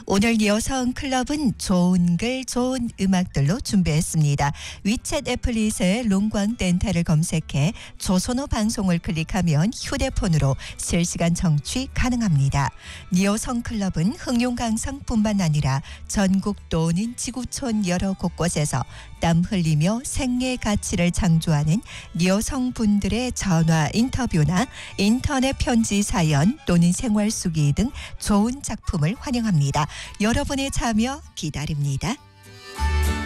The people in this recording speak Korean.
오늘 여성 클럽은 좋은 글, 좋은 음악들로 준비했습니다. 위챗 애플릿의 롱광 덴타를 검색해 조선호 방송을 클릭하면 휴대폰으로 실시간 청취 가능합니다. 여성 클럽은 흥룡강성뿐만 아니라 전국 또는 지구촌 여러 곳곳에서 땀 흘리며 생애 가치를 창조하는 여성분들의 전화 인터뷰나 인터넷 편지 사연 또는 생활 수기 등 좋은 작품을 환영합니다. 여러분의 참여 기다립니다.